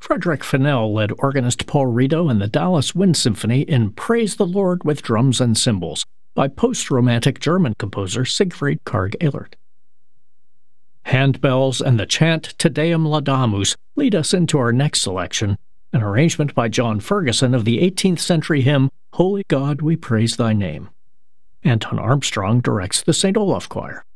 Frederick Fennell led organist Paul Rito and the Dallas Wind Symphony in Praise the Lord with Drums and Cymbals by post-Romantic German composer Siegfried Karg Ehlert. Handbells and the chant Te Deum Laudamus lead us into our next selection, an arrangement by John Ferguson of the 18th century hymn Holy God, We Praise Thy Name. Anton Armstrong directs the St. Olaf Choir.